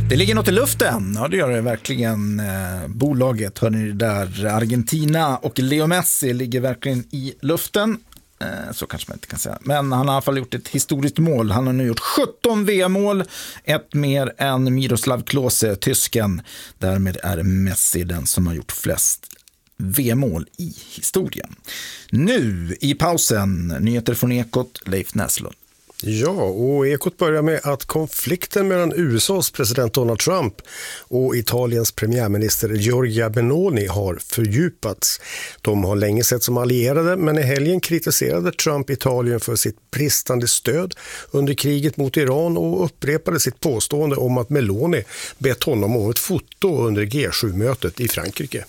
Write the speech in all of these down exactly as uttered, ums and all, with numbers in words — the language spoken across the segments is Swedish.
Det ligger något i luften. Ja, det gör det verkligen. Eh, bolaget, hör ni där, Argentina och Leo Messi ligger verkligen i luften. Eh, så kanske man inte kan säga. Men han har i alla fall gjort ett historiskt mål. Han har nu gjort sjutton V M-mål. Ett mer än Miroslav Klose, tysken. Därmed är Messi den som har gjort flest V M-mål i historien. Nu i pausen, nyheter från Ekot, Leif Näslund. Ja, och Ekot börjar med att konflikten mellan U S A:s president Donald Trump och Italiens premiärminister Giorgia Meloni har fördjupats. De har länge sett som allierade, men i helgen kritiserade Trump Italien för sitt bristande stöd under kriget mot Iran och upprepade sitt påstående om att Meloni bett honom om ett foto under G sju-mötet i Frankrike.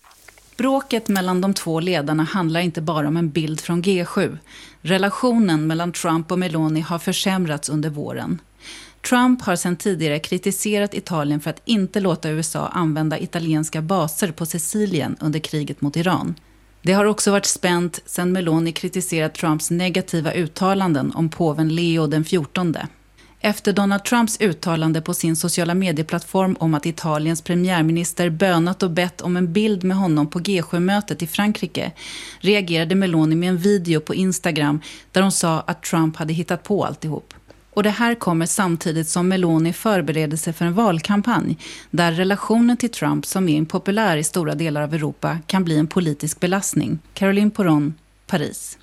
Bråket mellan de två ledarna handlar inte bara om en bild från G sju. Relationen mellan Trump och Meloni har försämrats under våren. Trump har sedan tidigare kritiserat Italien för att inte låta U S A använda italienska baser på Sicilien under kriget mot Iran. Det har också varit spänt sedan Meloni kritiserat Trumps negativa uttalanden om påven Leo den fjortonde. Efter Donald Trumps uttalande på sin sociala medieplattform om att Italiens premiärminister bönat och bett om en bild med honom på G sju-mötet i Frankrike reagerade Meloni med en video på Instagram där hon sa att Trump hade hittat på alltihop. Och det här kommer samtidigt som Meloni förbereder sig för en valkampanj där relationen till Trump, som är impopulär i stora delar av Europa, kan bli en politisk belastning. Caroline Poron, Paris.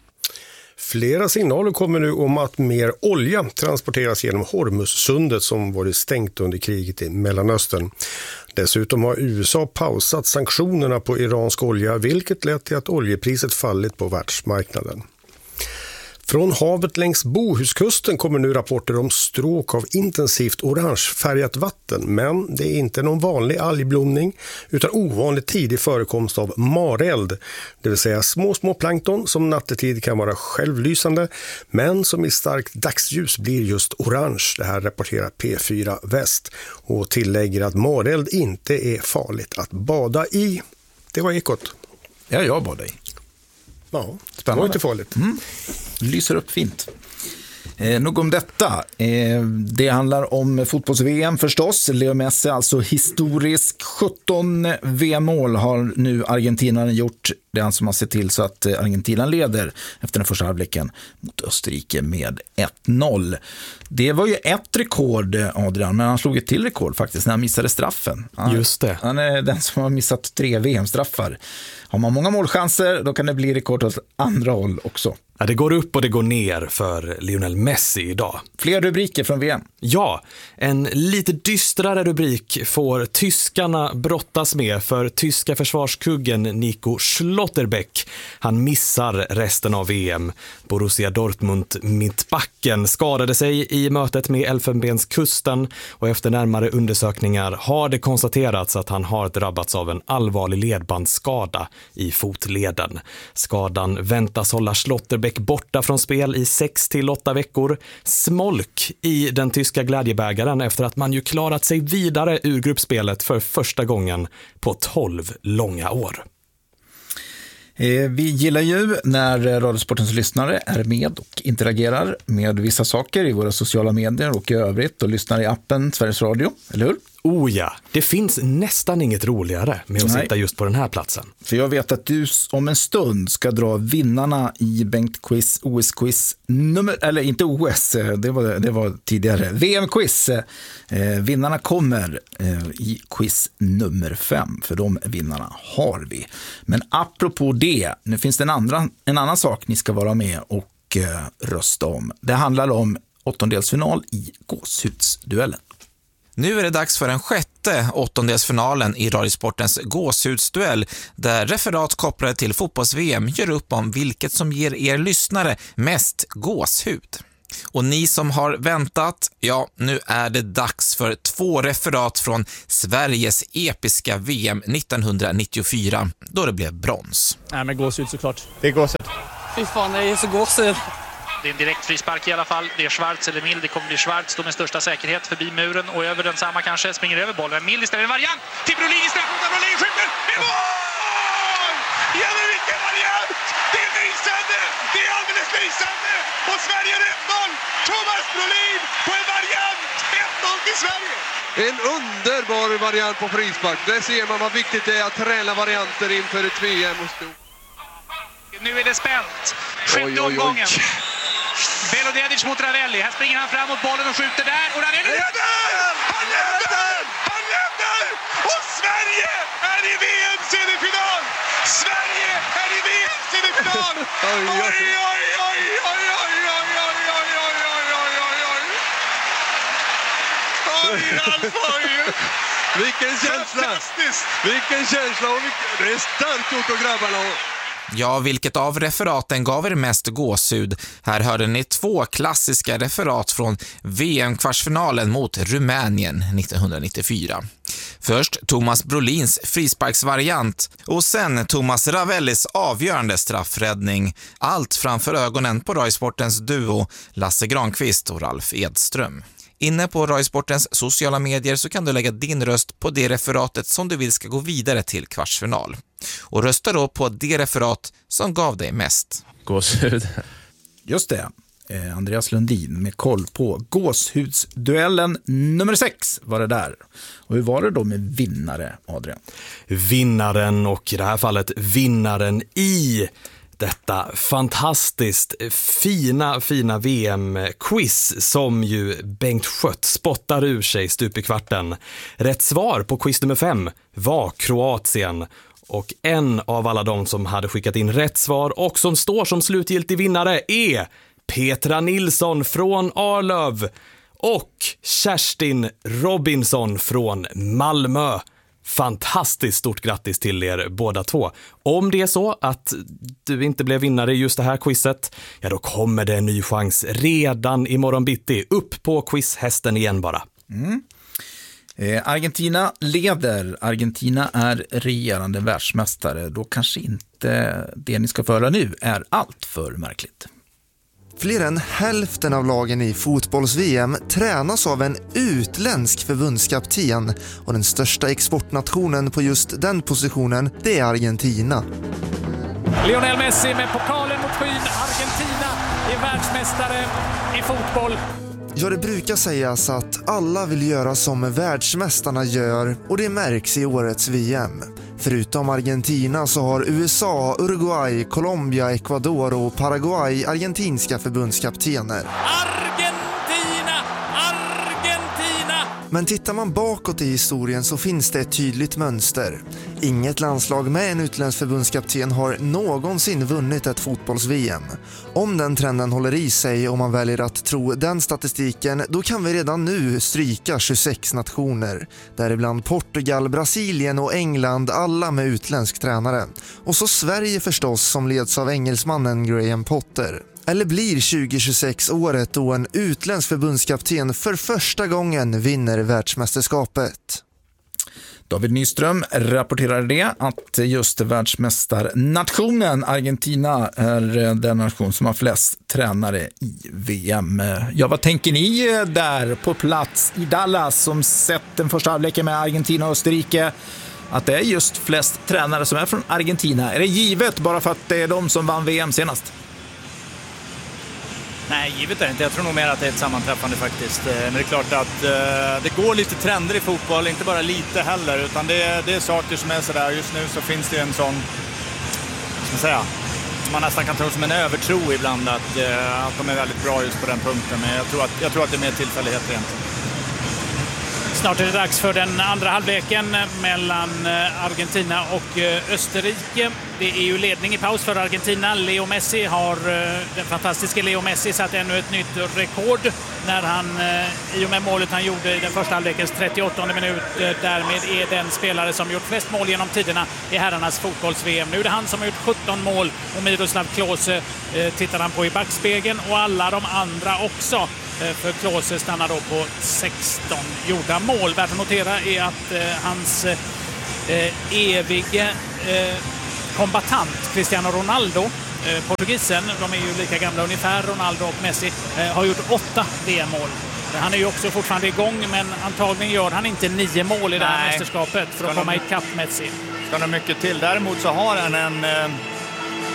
Flera signaler kommer nu om att mer olja transporteras genom Hormuzsundet som varit stängt under kriget i Mellanöstern. Dessutom har U S A pausat sanktionerna på iransk olja, vilket lett till att oljepriset fallit på världsmarknaden. Från havet längs Bohuskusten kommer nu rapporter om stråk av intensivt orangefärgat vatten, men det är inte någon vanlig algblomning utan ovanligt tidig förekomst av mareld, det vill säga små små plankton som nattetid kan vara självlysande men som i starkt dagsljus blir just orange. Det här rapporterar P fyra Väst och tillägger att mareld inte är farligt att bada i. Det var Ekot. Ja, jag badar i. Ja, det var inte farligt. Mm. Lyser upp fint. Eh, nog om detta. Eh, det handlar om fotbolls-V M förstås. Leo Messi, alltså historisk sjutton V M-mål har nu Argentina gjort. Det är han som har sett till så att Argentina leder efter den första halvleken mot Österrike med ett noll. Det var ju ett rekord, Adrian, men han slog ett till rekord faktiskt när han missade straffen. Han, Just det. Han är den som har missat tre V M-straffar. Har man många målchanser, då kan det bli rekord åt andra håll också. Ja, det går upp och det går ner för Lionel Messi idag. Fler rubriker från V M. Ja, en lite dystrare rubrik får tyskarna brottas med för tyska försvarskuggen Nico Schlotterbeck. Han missar resten av V M. Borussia Dortmund mittbacken skadade sig i mötet med Elfenbenskusten och efter närmare undersökningar har det konstaterats att han har drabbats av en allvarlig ledbandsskada i fotleden. Skadan väntas hålla Schlotterbeck borta från spel i sex till åtta veckor. Smolk i den tyska glädjebägaren efter att man ju klarat sig vidare ur gruppspelet för första gången på tolv långa år. Vi gillar ju när Radiosportens lyssnare är med och interagerar med vissa saker i våra sociala medier och i övrigt och lyssnar i appen Sveriges Radio, eller hur? Oh ja, det finns nästan inget roligare med att Nej. sitta just på den här platsen. För jag vet att du om en stund ska dra vinnarna i Bengt Quiz, O S-quiz nummer, eller inte O S, det var, det var tidigare, V M-quiz. Eh, vinnarna kommer eh, i quiz nummer fem, för de vinnarna har vi. Men apropå det, nu finns det en, andra, en annan sak ni ska vara med och eh, rösta om. Det handlar om åttondelsfinal i Gåshudsduellen. Nu är det dags för den sjätte åttondelsfinalen i Radiosportens gåshudsduell där referat kopplade till fotbolls-V M gör upp om vilket som ger er lyssnare mest gåshud. Och ni som har väntat, ja, nu är det dags för två referat från Sveriges episka V M nittonhundranittiofyra då det blev brons. Nej, men gåshud såklart. Det är gåshud. Fy fan, det är så gåshud. Det är en direkt frispark i alla fall. Det är Schwarz eller Mild. Det kommer bli Schwarz då med största säkerhet förbi muren och över den samma kanske. Springer över bollen. Mild istället en variant. Till Brolin i straffområdet. Brolin skjuter. Det är mål! Ja, men vilken variant! Det är lysande! Det är alldeles lysande! Och Sverige är ett noll! Thomas Brolin på en variant! ett noll till Sverige! En underbar variant på frispark. Där ser man vad viktigt det är att träna varianter inför ett V M. Nu är det spänt. Sjätte omgången. Belodedic mot Ravelli. Här springer han fram mot bollen och skjuter där. Och Ravelli leder! Han leder! Han leder! Och Sverige är i V M-semifinal! Sverige är i V M-semifinal! Oj, oj, oj, oj, oj, oj, oj, oj, oj, oj, oj, oj, oj, oj. Oj, Ralf, oj. Vilken känsla! Vilken känsla! Och vilken... Det är starkt gjort av grabbarna. Ja, vilket av referaten gav er mest gåshud? Här hörde ni två klassiska referat från V M-kvartsfinalen mot Rumänien nittonhundranittiofyra. Först Thomas Brolins frisparksvariant och sen Thomas Ravellis avgörande straffräddning. Allt framför ögonen på Rai Sportens duo Lasse Granqvist och Ralf Edström. Inne på Rai Sportens sociala medier så kan du lägga din röst på det referatet som du vill ska gå vidare till kvartsfinal. Och rösta då på det referat som gav dig mest. Gåshud. Just det. Eh, Andreas Lundin med koll på gåshudsduellen nummer sex var det där. Och hur var det då med vinnare, Adrian? Vinnaren, och i det här fallet vinnaren i detta fantastiskt fina, fina V M-quiz som ju Bengt Schött spottar ur sig stup i kvarten. Rätt svar på quiz nummer fem var Kroatien. Och en av alla de som hade skickat in rätt svar och som står som slutgiltig vinnare är Petra Nilsson från Arlöv och Kerstin Robinson från Malmö. Fantastiskt stort grattis till er båda två. Om det är så att du inte blev vinnare i just det här quizet, ja då kommer det en ny chans redan imorgon bitti. Upp på quizhästen igen bara. Mm. Eh, Argentina leder. Argentina är regerande världsmästare. Då kanske inte det ni ska föra nu är allt för märkligt. Fler än hälften av lagen i fotbolls-V M tränas av en utländsk förbundskapten och den största exportnationen på just den positionen, det är Argentina. Lionel Messi med pokalen mot skyn. Argentina är världsmästare i fotboll. Ja, det brukar sägas att alla vill göra som världsmästarna gör och det märks i årets V M. Förutom Argentina så har U S A, Uruguay, Colombia, Ecuador och Paraguay argentinska förbundskaptener. Argentina! Argentina! Men tittar man bakåt i historien så finns det ett tydligt mönster. Inget landslag med en utländsk förbundskapten har någonsin vunnit ett fotbolls-V M. Om den trenden håller i sig och man väljer att tro den statistiken, då kan vi redan nu stryka tjugosex nationer. Däribland Portugal, Brasilien och England, alla med utländsk tränare. Och så Sverige förstås, som leds av engelsmannen Graham Potter. Eller blir tjugo tjugosex året då en utländsk förbundskapten för första gången vinner världsmästerskapet? David Nyström rapporterade det att just världsmästarnationen Argentina är den nation som har flest tränare i V M. Ja, vad tänker ni där på plats i Dallas som sett den första halvleken med Argentina och Österrike? Att det är just flest tränare som är från Argentina. Är det givet bara för att det är de som vann V M senast? Nej, givet är det inte. Jag tror nog mer att det är ett sammanträffande faktiskt. Men det är klart att uh, det går lite trender i fotboll, inte bara lite heller, utan det är, det är saker som är sådär. Just nu så finns det ju en sån, ska man säga, som man nästan kan tro som en övertro ibland att, uh, att de är väldigt bra just på den punkten. Men jag tror att, jag tror att det är mer tillfälligheter egentligen. Snart är det dags för den andra halvleken mellan Argentina och Österrike. Det är ju ledning i paus för Argentina. Leo Messi har, den fantastiska Leo Messi, satt ännu ett nytt rekord när han i och med målet han gjorde i den första halvlekens trettioåttonde minut därmed är den spelare som gjort flest mål genom tiderna i herrarnas fotbolls-V M. Nu är det han som har gjort sjutton mål och Miroslav Klose tittar han på i backspegeln och alla de andra också. För Klose stannar då på sexton gjorda mål. Värt att notera är att eh, hans eh, evige eh, kombatant Cristiano Ronaldo, eh, portugisen, de är ju lika gamla ungefär, Ronaldo och Messi, eh, har gjort åtta V M-mål. Han är ju också fortfarande igång, men antagligen gör han inte nio mål i det här Nej. mästerskapet för att komma ikapp Messi. Ska nog mycket till. Däremot så har han en... Eh...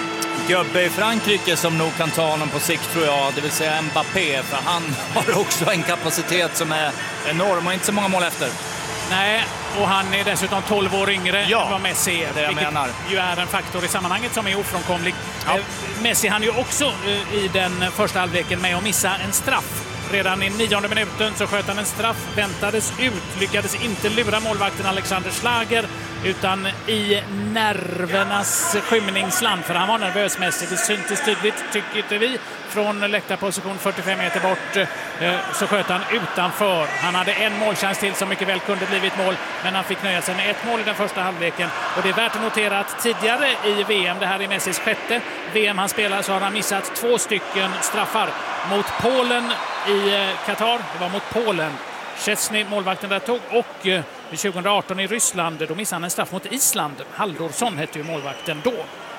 gubbe i Frankrike som nog kan ta honom på sikt, tror jag. Det vill säga Mbappé, för han har också en kapacitet som är enorm och inte så många mål efter. Nej, och han är dessutom tolv år yngre ja, än vad Messi är. Det jag menar. ju är en faktor i sammanhanget som är ofrånkomlig. Ja. Messi han är ju också i den första halvleken med att missa en straff. Redan i nionde minuten så sköt han en straff, väntades ut, lyckades inte lura målvakten Alexander Schlager, utan i nervernas skymningsland, för han var nervös. Messi, det syntes tydligt, tycker vi, från läktarposition fyrtiofem meter bort, så sköt han utanför. Han hade en målchans till som mycket väl kunde blivit mål, men han fick nöja sig med ett mål i den första halvleken. Och det är värt att notera att tidigare i V M, det här är Messis sjätte V M han spelar, så har han missat två stycken straffar. Mot Polen i Qatar, det var mot Polen Szczesny, målvakten där, tog, och tjugo arton i Ryssland, då missade han en straff mot Island. Haldorsson hette ju målvakten då.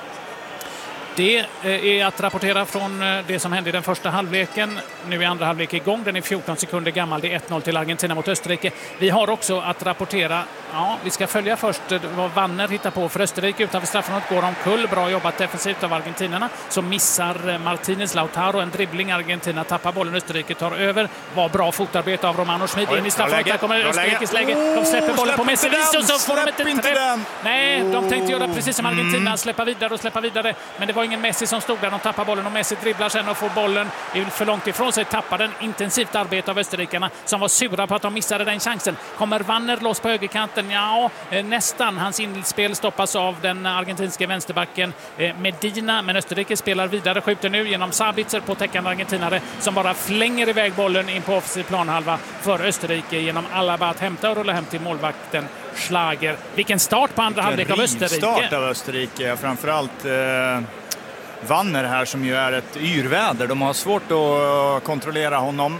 Det är att rapportera från det som hände i den första halvleken. Nu är andra halvlek igång. Den är fjorton sekunder gammal. Det är ett noll till Argentina mot Österrike. Vi har också att rapportera, ja, vi ska följa först vad Wanner hittar på för Österrike. Utanför straffområdet går omkull. Bra jobbat defensivt av argentinarna. Så missar Martinez Lautaro en dribbling. Argentina tappar bollen. Österrike tar över. Var bra fotarbete av Romano Schmid. In i straffområdet. Där kommer Österrikes läge. De släpper bollen oh, på Messi. Och så får de inte träff. Den. Nej, de tänkte göra precis som Argentina. Mm. Släppa vidare och släppa vidare. Men det var ingen Messi som stod där. De tappar bollen och Messi dribblar sen och får bollen för långt ifrån sig. Tappar den. Intensivt arbete av österrikarna som var sura på att de missade den chansen. Kommer Wanner loss på högerkanten? Ja, nästan. Hans inspel stoppas av den argentinska vänsterbacken Medina. Men Österrike spelar vidare. Skjuter nu genom Sabitzer på täckande argentinare som bara flänger iväg bollen in på offensiv planhalva för Österrike genom Alaba att hämta och rulla hem till målvakten Schlager. Vilken start på andra halvlek av Österrike. Start av Österrike. Framförallt eh, Wanner här som ju är ett yrväder. De har svårt att kontrollera honom.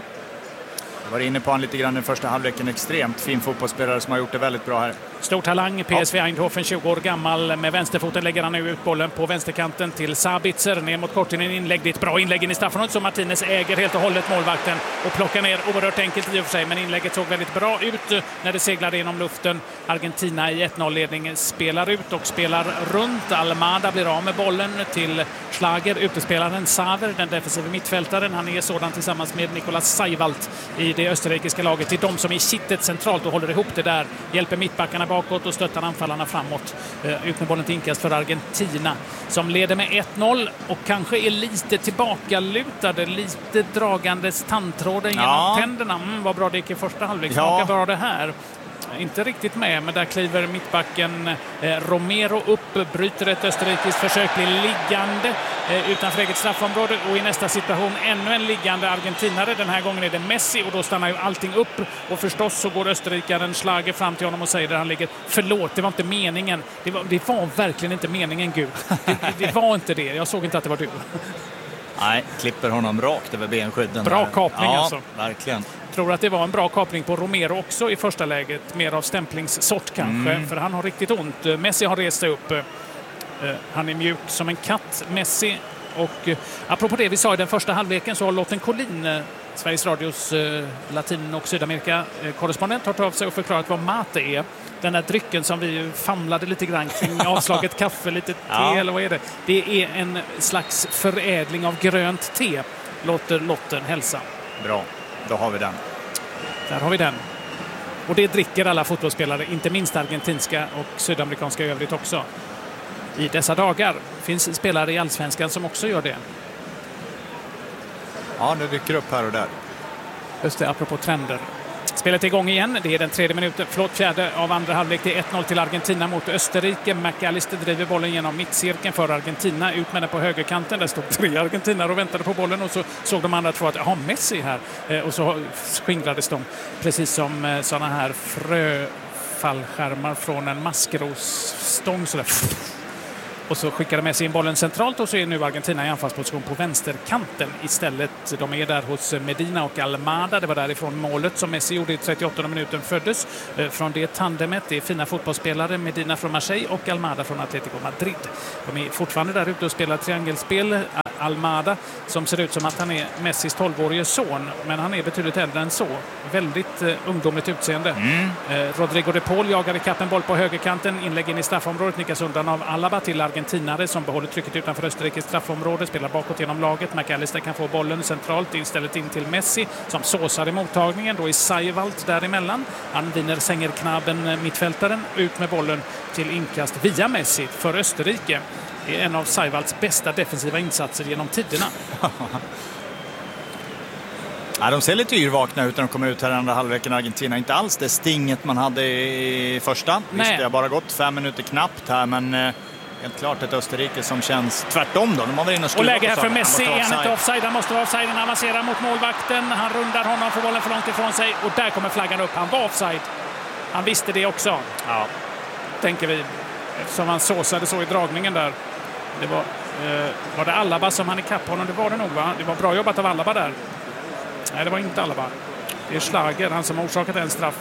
Jag var inne på han lite grann i den första halvleken. Extremt fin fotbollsspelare som har gjort det väldigt bra här. Stor talang, P S V Eindhoven, tjugo år gammal. Med vänsterfoten lägger han nu ut bollen på vänsterkanten till Sabitzer. Ner mot kortlinjen, inlägg. Det är ett bra inlägg in i straffområdet så Martinez äger helt och hållet målvakten och plockar ner oerhört enkelt i och för sig. Men inlägget såg väldigt bra ut när det seglade genom luften. Argentina i ett noll-ledning spelar ut och spelar runt. Almada blir av med bollen till Schlager. Utespelaren Saver, den defensiva mittfältaren. Han är sådan tillsammans med Nicolas Seiwalt i det österrikiska laget. Till de som är kittet centralt och håller ihop det där. Hjälper mittbackarna bakåt och stöttar anfallarna framåt. Ut med bollen till inkast för Argentina som leder med ett noll och kanske är lite tillbakalutade, lite dragandes tandtråden genom ja. tänderna. Mm, vad bra det gick i första halvlek. Smakar ja. bra det här. Inte riktigt med, men där kliver mittbacken eh, Romero upp, bryter ett österrikiskt försök, blir liggande eh, utanför eget straffområde och i nästa situation ännu en liggande argentinare. Den här gången är det Messi och då stannar ju allting upp och förstås så går österrikaren Schlager fram till honom och säger där han ligger: förlåt, det var inte meningen. Det var, det var verkligen inte meningen, Gud. Det, det var inte det. Jag såg inte att det var du. Nej, klipper honom rakt över benskydden. Bra där. kapning ja, alltså. Verkligen. Tror att det var en bra kapning på Romero också i första läget. Mer av stämplingssort kanske, mm. för han har riktigt ont. Messi har rest sig upp. Han är mjuk som en katt, Messi. Och apropå det vi sa i den första halvleken så har Lotten Collin, Sveriges Radios Latin- och Sydamerika-korrespondent, har tagit av sig och förklarat vad mate är. Den där drycken som vi famlade lite grann kring, avslaget kaffe, lite te ja. eller vad är det? Det är en slags förädling av grönt te, låter Lotten hälsa. Bra, då har vi den. Där har vi den. Och det dricker alla fotbollsspelare, inte minst argentinska och sydamerikanska i övrigt också. I dessa dagar finns spelare i Allsvenskan som också gör det. Ja, det dyker upp här och där. Just det, apropå trender. Spelet är igång igen. Det är den tredje minuten, förlåt, fjärde av andra halvlek. Det är ett noll till Argentina mot Österrike. McAllister driver bollen genom mittcirkeln för Argentina. Ut med den på högerkanten. Där stod tre argentinare och väntade på bollen. Och så såg de andra två att, ja, Messi här. Eh, och så skingrades de. Precis som eh, sådana här fröfallskärmar från en maskrosstång. Sådär. Och så skickade Messi in bollen centralt och så är nu Argentina i anfallsposition på vänsterkanten istället. De är där hos Medina och Almada. Det var därifrån målet som Messi gjorde i trettioåttonde minuten föddes. Från det tandemet, det är fina fotbollsspelare, Medina från Marseille och Almada från Atletico Madrid. De är fortfarande där ute och spelar triangelspel. Almada som ser ut som att han är Messis tolvårige son, men han är betydligt äldre än så. Väldigt eh, ungdomligt utseende. Mm. Eh, Rodrigo de Paul jagar i kappen boll på högerkanten, inlägg in i straffområdet, nickas undan av Alaba till argentinare som behåller trycket utanför Österrikes straffområde, spelar bakåt genom laget. McAllister kan få bollen centralt istället in till Messi som såsar i mottagningen. Då är Seiwald däremellan. Han vinner Sängerknabben, mittfältaren, ut med bollen till inkast via Messi för Österrike. Det är en av Seiwalds bästa defensiva insatser genom tiderna. Ja, de ser lite yrvakna ut när de kommer ut här i andra halvleken. Argentina inte alls det stinget man hade i första. Visst, det har bara gått fem minuter knappt här, men eh, helt klart ett Österrike som känns tvärtom då. De har varit inne och, och läge här för Messi, är han inte offside? Han måste vara offside, han avancerar mot målvakten. Han rundar honom, får bollen för långt ifrån sig och där kommer flaggan upp. Han var offside. Han visste det också. Ja. Tänker vi. Eftersom han såsade så i dragningen där. Det var, eh, var det Alaba som han i kapp honom? Det var det nog, va? Det var bra jobbat av Alaba där. Nej, det var inte Alaba. Det är Schlager, han som har orsakat en straff.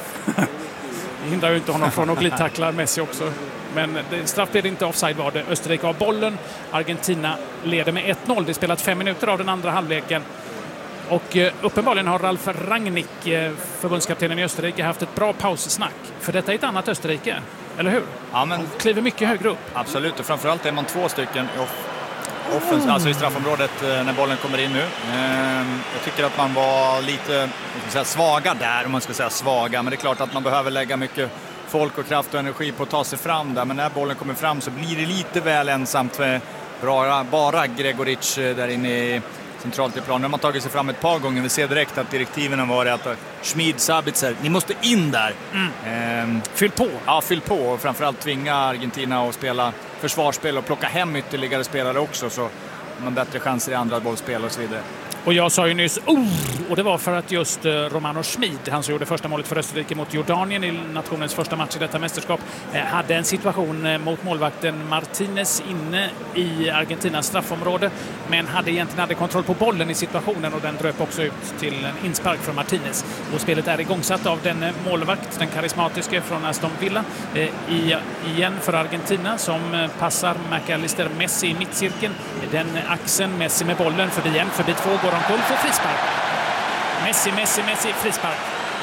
Det hindrar ju inte honom från att glidtackla Messi också. Men det, straff blir det inte, offside var det. Österrike har bollen. Argentina leder med ett noll. Det spelat fem minuter av den andra halvleken. Och eh, uppenbarligen har Ralf Rangnick, eh, förbundskaptenen i Österrike, haft ett bra paussnack. För detta är ett annat Österrike, eller hur? Ja, men... De kliver mycket högre upp. Absolut, och framförallt är man två stycken off- offens- mm. alltså i straffområdet eh, när bollen kommer in nu. Eh, jag tycker att man var lite säga, svaga där, om man ska säga svaga. Men det är klart att man behöver lägga mycket folk och kraft och energi på att ta sig fram där. Men när bollen kommer fram så blir det lite väl ensamt för bara, bara Gregoric där inne i centralt i planen. De har tagit sig fram ett par gånger. Vi ser direkt att direktiven har varit att Schmid, Sabitzer, ni måste in där. Mm. Ehm, fyll på. Ja, fyll på. Och framförallt tvinga Argentina att spela försvarsspel och plocka hem ytterligare spelare också. Så man bättre chanser i andra bollspel och så vidare. Och jag sa ju nyss, oh! Och det var för att just Romano Schmid, han som gjorde första målet för Österrike mot Jordanien i nationens första match i detta mästerskap, hade en situation mot målvakten Martinez inne i Argentinas straffområde, men hade egentligen hade kontroll på bollen i situationen och den dröp också ut till en inspark från Martinez. Och spelet är igångsatt av den målvakt, den karismatiske från Aston Villa, i, igen för Argentina som passar McAllister Messi i mittcirkeln. Den axeln, Messi med bollen förbi en, förbi två, går omkull för frispark. Messi, Messi, Messi, frispark.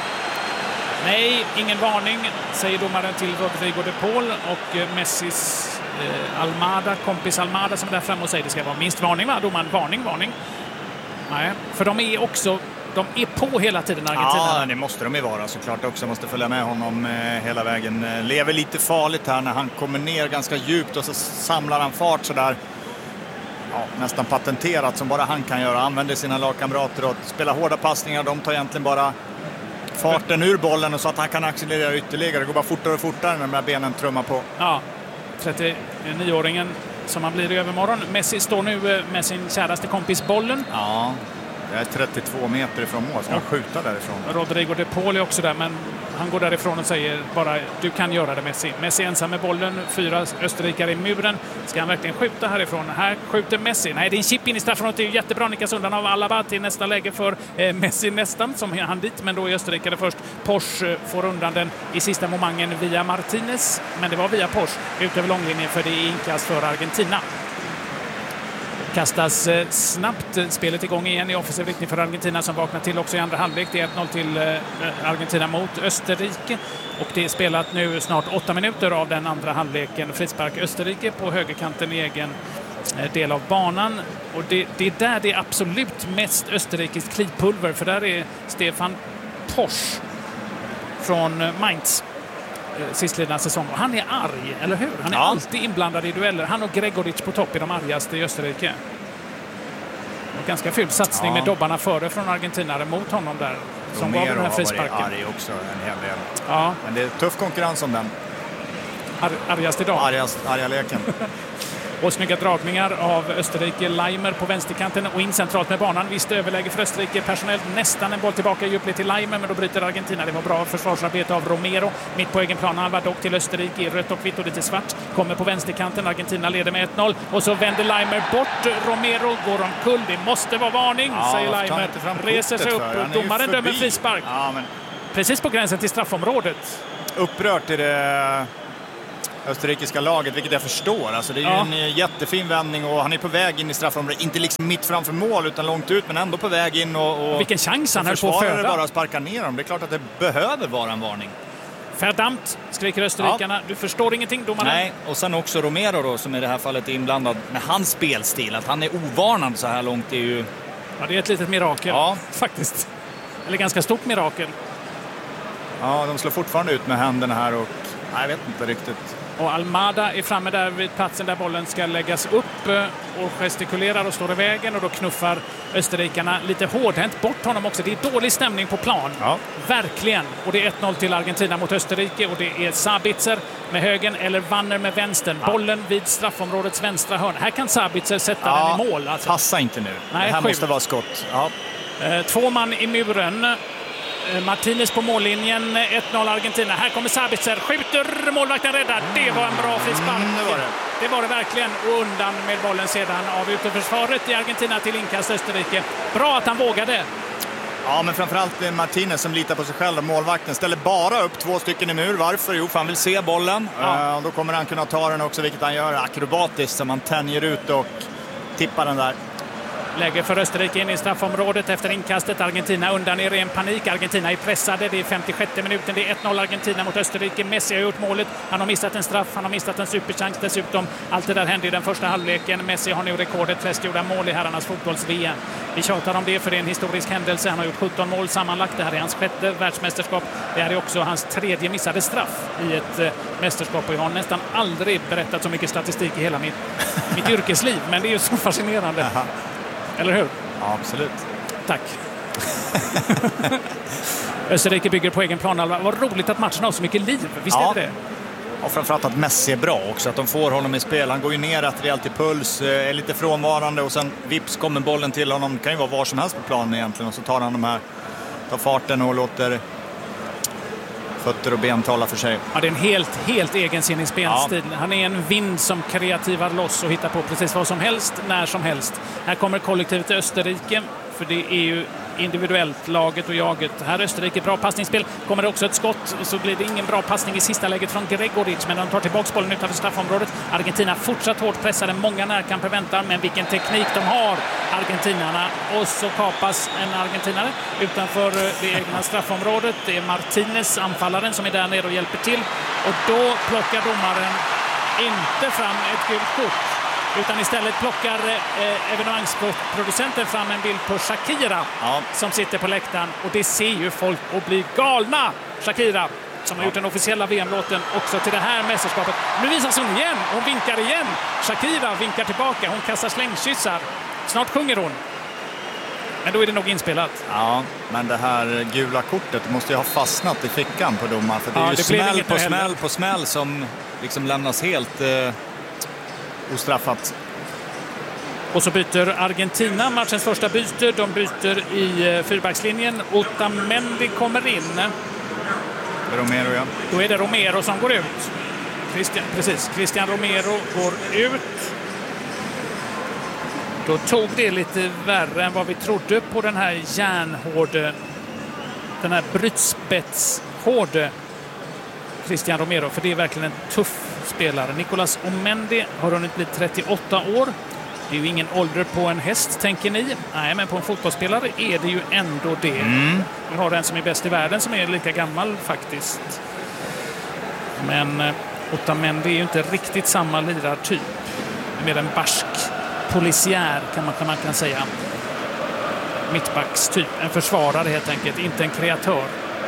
Nej, ingen varning, säger domaren till Rodrigo de Paul och Messis eh, Almada, kompis Almada som är där framme och säger det ska vara minst varning, va? Domaren, varning, varning. Nej, för de är också, de är på hela tiden Argentina. Ja, det måste de ju vara såklart också, måste följa med honom eh, hela vägen. Lever lite farligt här när han kommer ner ganska djupt och så samlar han fart sådär. Ja, nästan patenterat som bara han kan göra. Använder sina lagkamrater och spelar hårda passningar. De tar egentligen bara farten ur bollen och så att han kan accelerera ytterligare. Det går bara fortare och fortare när de här benen trummar på. Ja, trettionio-åringen som han blir i övermorgon. Messi står nu med sin käraste kompis bollen. Ja, det är trettiotvå meter ifrån mål. Ska han skjuta därifrån? Rodrigo de Paul är också där, men han går därifrån och säger bara du kan göra det, Messi. Messi ensam med bollen, fyra österrikare i muren. Ska han verkligen skjuta härifrån? Här skjuter Messi. Nej, det är en chip in i straffområdet. Det är jättebra, nickas undan av Alaba till nästa läge för eh, Messi nästan som han dit, men då är österrikare först. Porsche får undan den i sista momangen via Martinez, men det var via Porsche ut över långlinjen för det är inkast för Argentina. Kastas eh, snabbt spelet igång igen i offensiv riktning för Argentina som vaknar till också i andra halvlek. Det är ett noll till eh, Argentina mot Österrike och det är spelat nu snart åtta minuter av den andra halvleken. Frispark Österrike på högerkanten i egen eh, del av banan och det, det är där det är absolut mest österrikiskt klipulver, för där är Stefan Porsche från eh, Mainz sistlidna säsong. Och han är arg, eller hur? Han är ja. alltid inblandad i dueller. Han och Gregoric på topp i de argaste i Österrike. Och ganska ful satsning ja. med dobbarna före från argentinare mot honom där. Som var den här frisparken. Har arg också en hel del. Ja. Men det är tuff konkurrens om den. Ar- argast idag. Argast, arga leken. Och snygga dragningar av Österrike. Leimer på vänsterkanten och in centralt med banan. Visst överläge för Österrike. Personellt nästan en boll tillbaka djupled till Leimer, men då bryter Argentina. Det var bra försvarsarbete av Romero. Mitt på egen plan. Han var dock till Österrike i rött och vitt och lite svart. Kommer på vänsterkanten. Argentina leder med ett noll. Och så vänder Leimer bort. Romero går omkull. Det måste vara varning, ja, säger Leimer. Reser sig upp. Domaren dömer frispark. Ja, men... precis på gränsen till straffområdet. Upprört är det... österrikiska laget, vilket jag förstår. Alltså, det är ju Ja. en jättefin vändning och han är på väg in i straffområdet. Inte liksom mitt framför mål utan långt ut, men ändå på väg in. Och, och Vilken chans han höll på att försvarare föda. bara sparkar ner dem. Det är klart att det behöver vara en varning. Verdammt, skriker österrikarna. Du förstår ingenting, domarna. Nej, och sen också Romero då, som i det här fallet är inblandad med hans spelstil. Att han är ovarnad så här långt är ju... Ja, det är ett litet mirakel. Ja. Faktiskt. Eller ganska stort mirakel. Ja, de slår fortfarande ut med händerna här och... Nej, jag vet inte riktigt. Och Almada är framme där vid platsen där bollen ska läggas upp och gestikulerar och står i vägen, och då knuffar österrikarna lite hårdhänt bort honom också. Det är dålig stämning på plan. Ja. Verkligen. Och det är ett noll till Argentina mot Österrike, och det är Sabitzer med högen eller Wanner med vänstern. Ja. Bollen vid straffområdets vänstra hörn. Här kan Sabitzer sätta ja, den i mål. Alltså. Passa inte nu. Nej, det här sju. måste vara skott. Ja. Två man i muren. Martinez på mållinjen, ett noll Argentina. Här kommer Sabitzer, skjuter, målvakten räddar. Det var en bra frispark. Mm, det var det. Det var det verkligen. Och undan med bollen sedan av utanförsvaret i Argentina till inkast Österrike. Bra att han vågade. Ja, men framförallt Martinez som litar på sig själv och målvakten ställer bara upp två stycken i mur. Varför? Jo, för han vill se bollen. Ja. Uh, då kommer han kunna ta den också, vilket han gör akrobatiskt, som han tänjer ut och tippar den där. Läge för Österrike in i straffområdet efter inkastet. Argentina undan i ren panik. Argentina är pressade. Det är femtiosjätte minuten. Det är ett noll Argentina mot Österrike. Messi har gjort målet. Han har missat en straff. Han har missat en superchans dessutom. Allt det där hände i den första halvleken. Messi har nu rekordet flest gjorda mål i herrarnas fotbolls-V M. Vi tjatar om det för det är en historisk händelse. Han har gjort sjutton mål sammanlagt. Det här är hans sjätte världsmästerskap. Det här är också hans tredje missade straff i ett eh, mästerskap. Och jag har nästan aldrig berättat så mycket statistik i hela mitt, mitt yrkesliv. Men det är ju så fascinerande. Aha. Eller hur? Ja, absolut. Tack. Österrike bygger på egen planhalva. Vad roligt att matchen har så mycket liv. Visst ja. är det det? Och framförallt att Messi är bra också. Att de får honom i spel. Han går ju ner rätt rejält i puls. Är lite frånvarande. Och sen vips kommer bollen till honom. Det kan ju vara var som helst på planen egentligen. Och så tar han de här, tar farten och låter fötter och ben tala för sig. Ja, det är en helt, helt egensinnig spelstil. Ja. Han är en vind som kreativar loss och hittar på precis vad som helst, när som helst. Här kommer kollektivet till Österrike, för det är ju individuellt, laget och jaget. Här Österrike, bra passningsspel. Kommer det också ett skott, så blir det ingen bra passning i sista läget från Gregoric, men de tar tillbaka bollen utanför straffområdet. Argentina fortsatt hårt pressade, många närkamper väntar, men vilken teknik de har, argentinarna. Och så kapas en argentinare utanför det egna straffområdet. Det är Martinez, anfallaren, som är där nere och hjälper till. Och då plockar domaren inte fram ett gult kort, utan istället plockar eh, evenemangsproducenten fram en bild på Shakira, ja, som sitter på läktaren. Och det ser ju folk och blir galna. Shakira, som har gjort den officiella V M-låten också till det här mästerskapet. Nu visas hon igen. Hon vinkar igen. Shakira vinkar tillbaka. Hon kastar slängkyssar. Snart sjunger hon. Men då är det nog inspelat. Ja, men det här gula kortet måste ju ha fastnat i fickan på domaren. För det är ja, ju det smäll på smäll heller. på smäll som liksom lämnas helt eh, ostraffat. Och så byter Argentina matchens första byte. De byter i eh, fyrbackslinjen. Otamendi kommer in. Romero, ja. Då är det Romero som går ut. Christian, precis, Christian Romero går ut. Då tog det lite värre än vad vi trodde på den här järnhårde, den här brytspetshårde Christian Romero, för det är verkligen en tuff spelare. Nicolas Omendi har hunnit bli trettioåtta år. Det är ju ingen ålder på en häst, tänker ni. Nej, men på en fotbollsspelare är det ju ändå det. Mm. Vi har en som är bäst i världen som är lika gammal faktiskt. Men Otamendi är ju inte riktigt samma lirartyp. Med en barsk polisiär kan man, kan man kan säga. Mittbacks typ. En försvarare helt enkelt, inte en kreatör.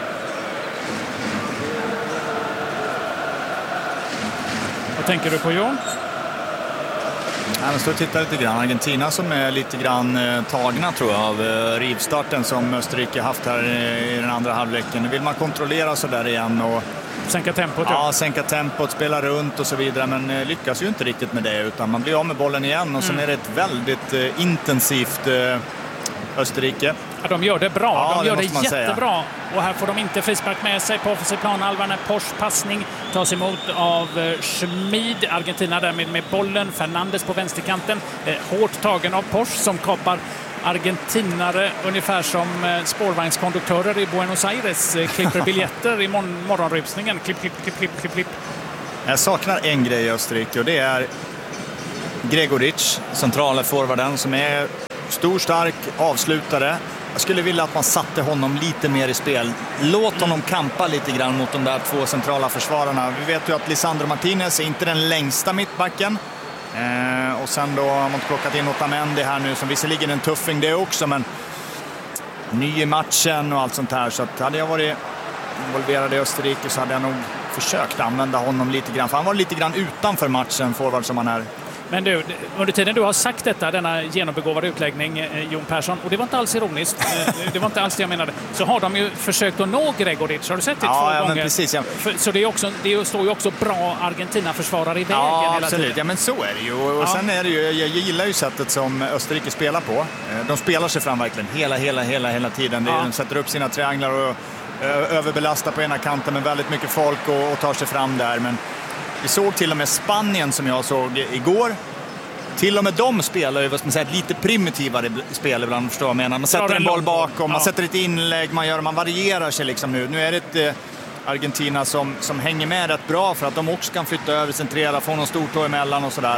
Vad tänker du på, John? Jag står och tittar lite grann. Argentina som är lite grann eh, tagna tror jag av eh, rivstarten som Österrike haft här i, i den andra halvleken. Nu vill man kontrollera så där igen och sänka tempot. Ja, sänka tempot, spela runt och så vidare, men eh, lyckas ju inte riktigt med det, utan man blir av med bollen igen och mm. sen är det ett väldigt eh, intensivt eh, Österrike. Ja, de gör det bra. Ja, de gör det, det jättebra. Säga. Och här får de inte frispark med sig på offensiv planhalvan. En Porsche passning tas emot av Schmid. Argentina därmed med bollen. Fernandes på vänsterkanten. Eh, hårt tagen av Porsche som kapar argentinare ungefär som eh, spårvagnskonduktörer i Buenos Aires. Eh, klipper biljetter i mor- morgonrusningen. Klipp, klipp, klipp, klipp, klipp, klipp. Jag saknar en grej i Österrike och det är Gregoritsch, centrala forwarden, som är stor, stark, avslutare. Jag skulle vilja att man satte honom lite mer i spel. Låt honom kampa lite grann mot de där två centrala försvararna. Vi vet ju att Lisandro Martinez är inte den längsta mittbacken. Eh, och sen då har man plockat in Otamendi här nu, som visserligen en tuffing det också, men ny i matchen och allt sånt här. Så att hade jag varit involverad i Österrike så hade jag nog försökt använda honom lite grann. För han var lite grann utanför matchen, forward som han är. Men du, under tiden du har sagt detta, denna genombegåvade utläggning, eh, Jon Persson, och det var inte alls ironiskt, eh, det var inte alls det jag menade, så har de ju försökt att nå Gregoritsch. Har du sett det ja, två ja, gånger? Men precis, ja. För, så det, är också, det står ju också bra Argentina-försvarare i vägen ja, hela absolut. tiden. Ja, men så är det ju. Och ja. sen är det ju, jag gillar ju sättet som Österrike spelar på. De spelar sig fram verkligen hela, hela, hela, hela tiden. Ja. De sätter upp sina trianglar och överbelastar på ena kanten med väldigt mycket folk och, och tar sig fram där. Men vi såg till och med Spanien som jag såg igår. Till och med de spelar ju, vad ska man säga, ett lite primitivare spel ibland, förstår jag menar. Man sätter en boll bakom, man ja. sätter ett inlägg, man gör, man varierar sig liksom nu. Nu är det ett eh, Argentina som, som hänger med rätt bra för att de också kan flytta över, centrera, få någon stortå emellan och sådär.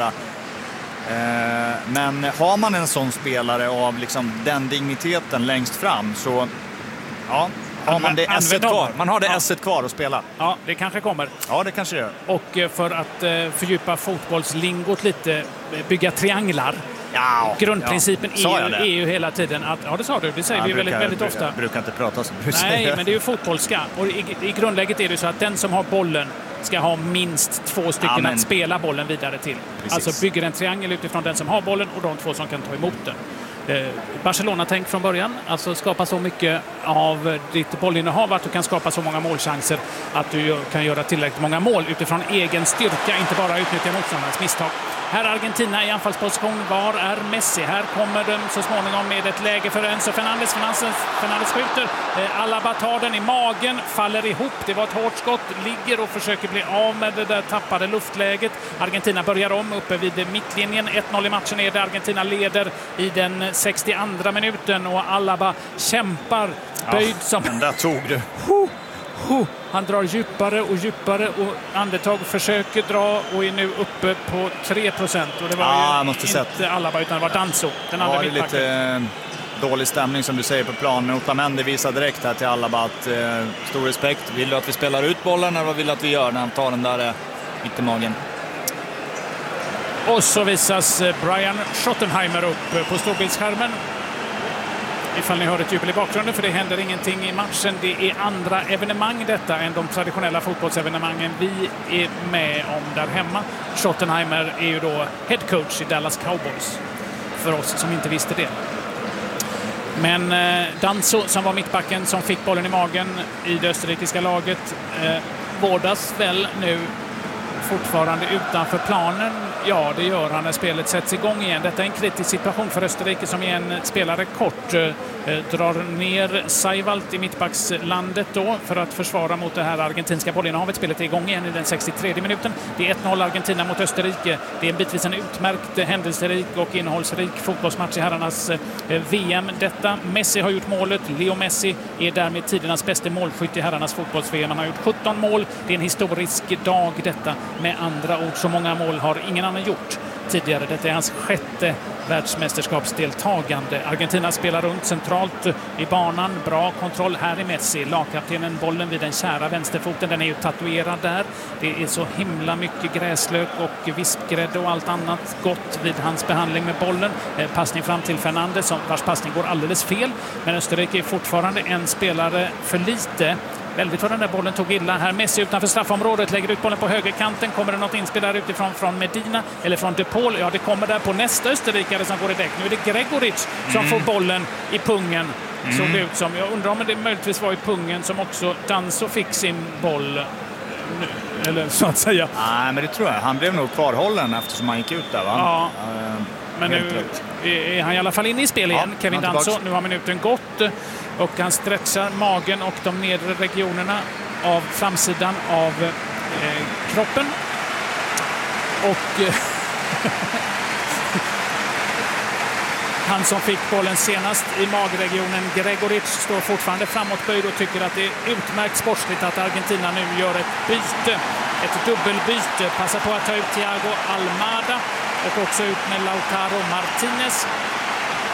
Eh, men har man en sån spelare av liksom den digniteten längst fram så ja, har man det S-et kvar. Man har det ja. S-et kvar att spela. Ja, det kanske kommer. Ja, det kanske gör. Och för att eh, fördjupa fotbollslingot lite, bygga trianglar. Ja, grundprincipen ja. är, ju, är ju hela tiden att, ja det sa du, det säger ja, vi brukar, väldigt, väldigt ofta. Jag brukar inte prata som du säger. Nej, men det är ju fotbollska. Och i, i grundläget är det så att den som har bollen ska ha minst två stycken ja, men... att spela bollen vidare till. Precis. Alltså bygger en triangel utifrån den som har bollen och de två som kan ta emot den. Barcelona-tänk från början, alltså skapa så mycket av ditt bollinnehav att du kan skapa så många målchanser att du kan göra tillräckligt många mål utifrån egen styrka, inte bara utnyttja motståndarens misstag. Här Argentina i anfallsposition. Var är Messi? Här kommer de så småningom med ett läge för Enzo Fernandes. Fernandes skjuter. Alaba tar den i magen, faller ihop. Det var ett hårt skott. Ligger och försöker bli av med det där tappade luftläget. Argentina börjar om uppe vid mittlinjen. ett noll i matchen är det. Argentina leder i den sextioandra minuten och Alaba kämpar. Böjd ja, som... Den där tog du. Han drar djupare och djupare och andetag försöker dra och är nu uppe på tre procent. Och det var ah, ju inte sett. Alaba utan det var Danso, den andra ja, det är lite eh, dålig stämning som du säger på planen. Otamendi visar direkt här till Alaba att eh, stor respekt. Vill du att vi spelar ut bollen eller vad vill du att vi gör när han tar den där eh, mitt i magen? Och så visas Brian Schottenheimer upp på storbildsskärmen. Ifall ni hör ett jubel i bakgrunden, för det händer ingenting i matchen. Det är andra evenemang detta än de traditionella fotbollsevenemangen vi är med om där hemma. Schottenheimer är ju då head coach i Dallas Cowboys, för oss som inte visste det. Men eh, Danso, som var mittbacken som fick bollen i magen i det österrikiska laget, eh, vårdas väl nu fortfarande utanför planen. Ja, det gör han när spelet sätts igång igen. Detta är en kritisk situation för Österrike som är en spelare kort. Eh, drar ner Seiwald i mittbackslandet då för att försvara mot det här argentinska bollinnehavet. Spelet är igång igen i den sextiotredje minuten. Det är ett noll Argentina mot Österrike. Det är bitvis en utmärkt händelserik och innehållsrik fotbollsmatch i herrarnas eh, V M. Detta, Messi har gjort målet. Leo Messi är därmed tidernas bästa målskytt i herrarnas fotbolls-V M. Han har gjort sjutton mål. Det är en historisk dag detta. Med andra ord, så många mål har ingen annan gjort tidigare. Detta är hans sjätte världsmästerskapsdeltagande. Argentina spelar runt centralt i banan. Bra kontroll. Här är Messi. Lagkaptenen, bollen vid den kära vänsterfoten. Den är ju tatuerad där. Det är så himla mycket gräslök och vispgrädde och allt annat gott vid hans behandling med bollen. Eh, passning fram till Fernandes, vars passning går alldeles fel. Men Österrike är fortfarande en spelare för lite. Väldigt för den där bollen tog illa. Här Messi utanför straffområdet, lägger ut bollen på högerkanten. Kommer det något inspel där utifrån från Medina eller från De Paul? Ja, det kommer där på nästa österrikare som går i däck. Nu är det Gregoritsch som mm. får bollen i pungen. Mm. Såg det ut som. Jag undrar om det möjligtvis var i pungen som också Danso fick sin boll. Eller så att säga. Nej, men det tror jag. Han blev nog kvarhållen eftersom han gick ut där, va? Ja. Uh, men nu är han i alla fall inne i spel igen. Ja, Kevin Danso. Nu har minuten gått. Och han stretchar magen och de nedre regionerna av framsidan av eh, kroppen. Och eh, han som fick bollen senast i magregionen, Gregoritsch, står fortfarande framåtböjd och tycker att det är utmärkt sportsligt att Argentina nu gör ett byte ett dubbelbyte. Passar på att ta ut Thiago Almada och också ut med Lautaro Martinez.